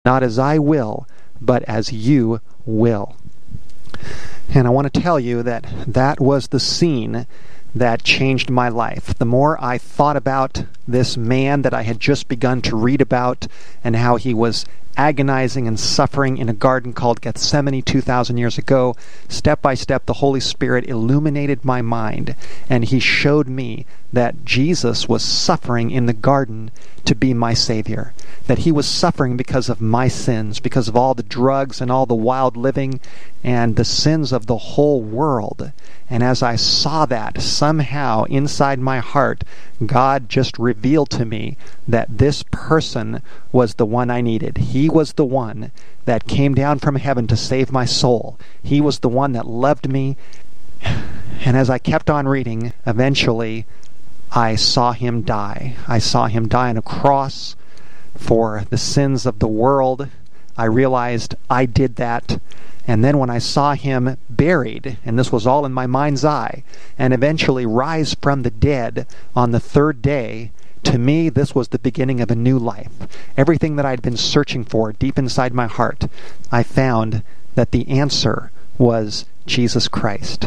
Not as I will, but as you will. And I want to tell you that that was the scene that changed my life. The more I thought about this man that I had just begun to read about and how he was agonizing and suffering in a garden called Gethsemane 2,000 years ago, step by step the Holy Spirit illuminated my mind, and he showed me that Jesus was suffering in the garden to be my Savior, that he was suffering because of my sins, because of all the drugs and all the wild living and the sins of the whole world. And as I saw that, somehow inside my heart, God just revealed to me that this person was the one I needed. He was the one that came down from heaven to save my soul. He was the one that loved me. And as I kept on reading, eventually I saw him die. I saw him die on a cross for the sins of the world. I realized I did that. And then when I saw him buried, and this was all in my mind's eye, and eventually rise from the dead on the third day, to me this was the beginning of a new life. Everything that I'd been searching for deep inside my heart, I found that the answer was Jesus Christ.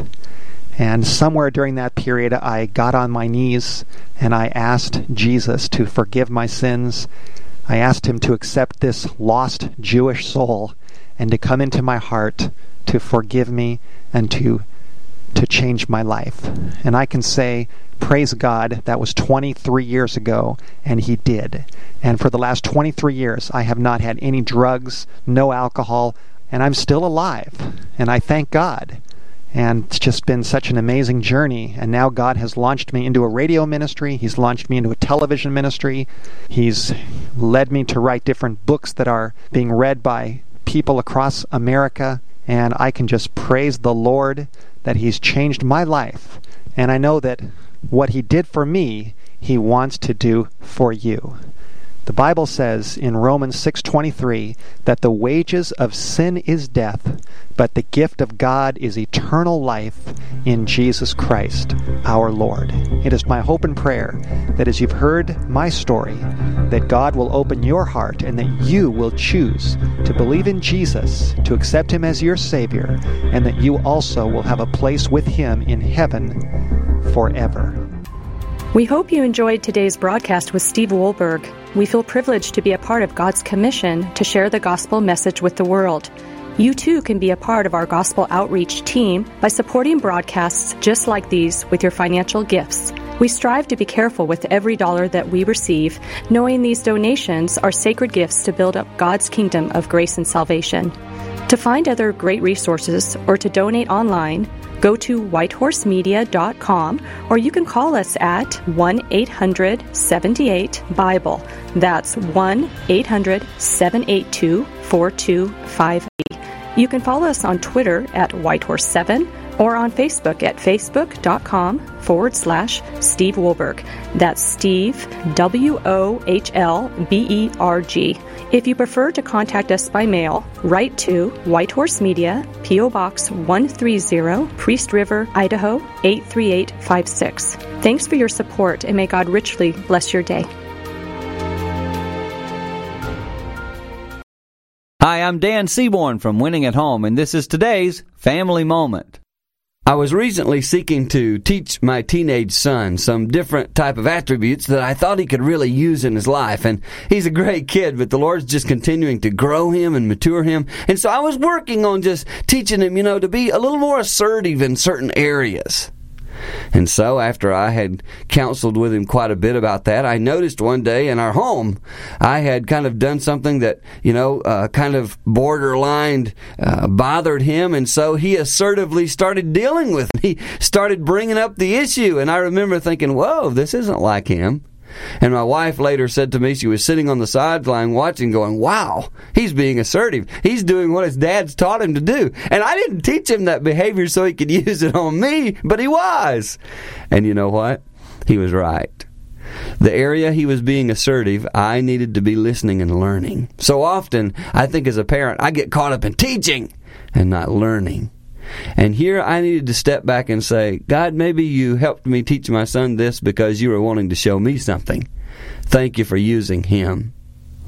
And somewhere during that period, I got on my knees and I asked Jesus to forgive my sins. I asked him to accept this lost Jewish soul and to come into my heart, to forgive me, and to change my life. And I can say, praise God, that was 23 years ago, and he did. And for the last 23 years, I have not had any drugs, no alcohol, and I'm still alive. And I thank God. And it's just been such an amazing journey. And now God has launched me into a radio ministry. He's launched me into a television ministry. He's led me to write different books that are being read by people across America. And I can just praise the Lord that he's changed my life. And I know that what he did for me, he wants to do for you. The Bible says in Romans 6:23 that the wages of sin is death, but the gift of God is eternal life in Jesus Christ, our Lord. It is my hope and prayer that as you've heard my story, that God will open your heart and that you will choose to believe in Jesus, to accept him as your Savior, and that you also will have a place with him in heaven forever. We hope you enjoyed today's broadcast with Steve Wohlberg. We feel privileged to be a part of God's commission to share the gospel message with the world. You too can be a part of our gospel outreach team by supporting broadcasts just like these with your financial gifts. We strive to be careful with every dollar that we receive, knowing these donations are sacred gifts to build up God's kingdom of grace and salvation. To find other great resources or to donate online, go to whitehorsemedia.com, or you can call us at 1-800-78-BIBLE. That's 1-800-782-4258. You can follow us on Twitter at Whitehorse7 or on Facebook at facebook.com/Steve Wohlberg. That's Steve, Wohlberg. If you prefer to contact us by mail, write to White Horse Media, P.O. Box 130, Priest River, Idaho 83856. Thanks for your support, and may God richly bless your day. Hi, I'm Dan Seaborn from Winning at Home, and this is today's Family Moment. I was recently seeking to teach my teenage son some different type of attributes that I thought he could really use in his life. And he's a great kid, but the Lord's just continuing to grow him and mature him. And so I was working on just teaching him, to be a little more assertive in certain areas. And so after I had counseled with him quite a bit about that, I noticed one day in our home, I had kind of done something that, kind of borderline bothered him. And so he assertively started dealing with me. He started bringing up the issue. And I remember thinking, whoa, this isn't like him. And my wife later said to me, she was sitting on the sideline watching, going, wow, he's being assertive. He's doing what his dad's taught him to do. And I didn't teach him that behavior so he could use it on me, but he was. And you know what? He was right. The area he was being assertive, I needed to be listening and learning. So often, I think as a parent, I get caught up in teaching and not learning. And here I needed to step back and say, God, maybe you helped me teach my son this because you were wanting to show me something. Thank you for using him.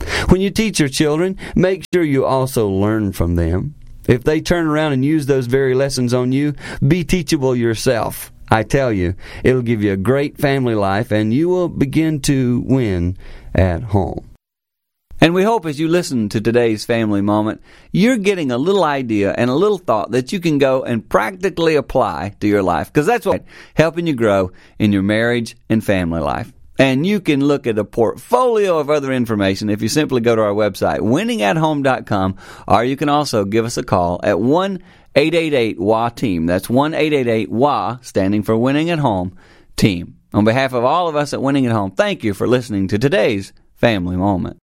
When you teach your children, make sure you also learn from them. If they turn around and use those very lessons on you, be teachable yourself. I tell you, it'll give you a great family life, and you will begin to win at home. And we hope as you listen to today's family moment, you're getting a little idea and a little thought that you can go and practically apply to your life. Because that's what helping you grow in your marriage and family life. And you can look at a portfolio of other information if you simply go to our website, winningathome.com, or you can also give us a call at 1-888-WA-TEAM. That's 1-888-WA, standing for Winning at Home, Team. On behalf of all of us at Winning at Home, thank you for listening to today's Family Moment.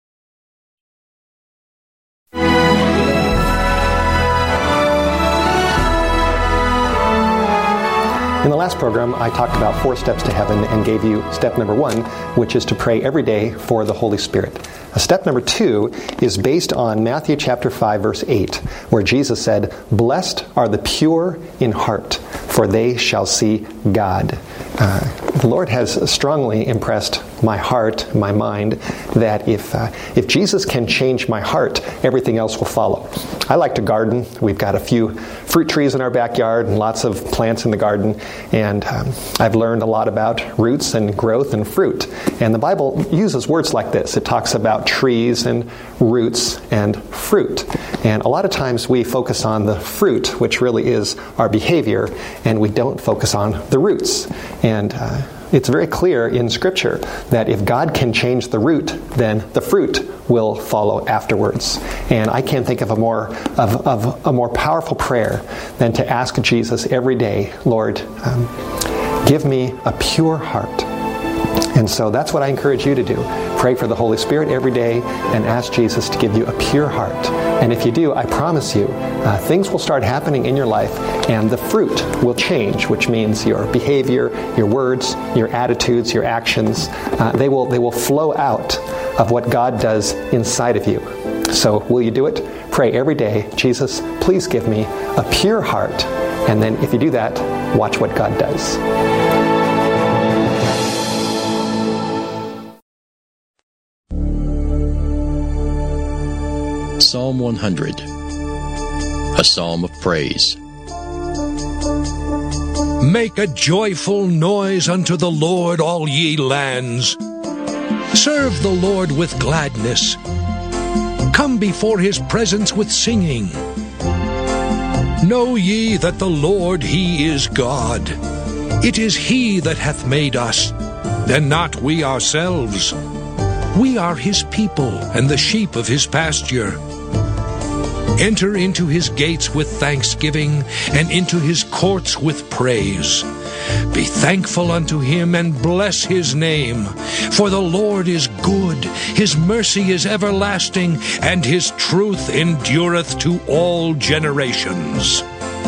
In the last program, I talked about 4 steps to heaven and gave you step number 1, which is to pray every day for the Holy Spirit. Step number 2 is based on Matthew chapter 5, verse 8, where Jesus said, "Blessed are the pure in heart, for they shall see God." The Lord has strongly impressed my heart, my mind, that if Jesus can change my heart, everything else will follow. I like to garden. We've got a few fruit trees in our backyard and lots of plants in the garden, and I've learned a lot about roots and growth and fruit. And the Bible uses words like this. It talks about trees and roots and fruit. And a lot of times we focus on the fruit, which really is our behavior, and we don't focus on the roots. And it's very clear in Scripture that if God can change the root, then the fruit will follow afterwards. And I can't think of a more powerful prayer than to ask Jesus every day, "Lord, give me a pure heart." And so that's what I encourage you to do. Pray for the Holy Spirit every day and ask Jesus to give you a pure heart. And if you do, I promise you, things will start happening in your life and the fruit will change, which means your behavior, your words, your attitudes, your actions, they will flow out of what God does inside of you. So will you do it? Pray every day, "Jesus, please give me a pure heart." And then if you do that, watch what God does. Psalm 100, a psalm of praise. Make a joyful noise unto the Lord, all ye lands. Serve the Lord with gladness. Come before his presence with singing. Know ye that the Lord, he is God. It is he that hath made us, and not we ourselves. We are his people, and the sheep of his pasture. Enter into his gates with thanksgiving, and into his courts with praise. Be thankful unto him, and bless his name. For the Lord is good, his mercy is everlasting, and his truth endureth to all generations.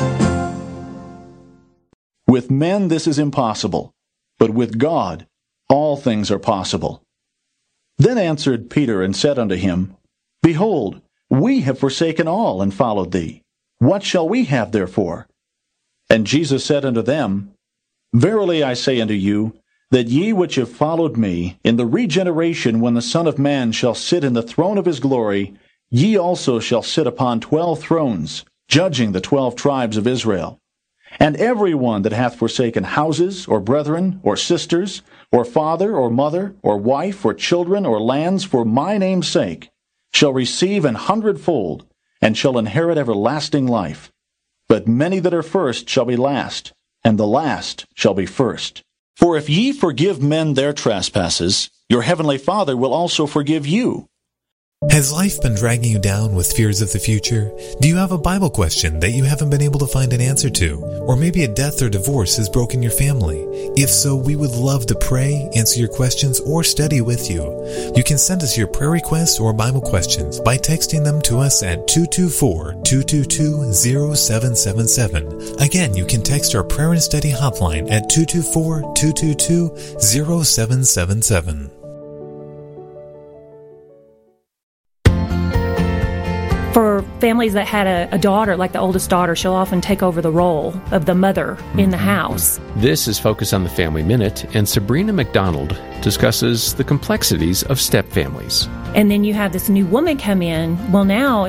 With men this is impossible, but with God all things are possible. Then answered Peter and said unto him, Behold, we have forsaken all and followed thee. What shall we have therefore? And Jesus said unto them, Verily I say unto you, that ye which have followed me, in the regeneration when the Son of Man shall sit in the throne of his glory, ye also shall sit upon 12 thrones, judging the 12 tribes of Israel. And every one that hath forsaken houses, or brethren, or sisters, or father, or mother, or wife, or children, or lands, for my name's sake, shall receive 100-fold, and shall inherit everlasting life. But many that are first shall be last, and the last shall be first. For if ye forgive men their trespasses, your heavenly Father will also forgive you. Has life been dragging you down with fears of the future? Do you have a Bible question that you haven't been able to find an answer to? Or maybe a death or divorce has broken your family? If so, we would love to pray, answer your questions, or study with you. You can send us your prayer requests or Bible questions by texting them to us at 224-222-0777. Again, you can text our prayer and study hotline at 224-222-0777. For families that had a daughter, like the oldest daughter, she'll often take over the role of the mother in the house. This is Focus on the Family Minute, and Sabrina McDonald discusses the complexities of step families. And then you have this new woman come in. Well, now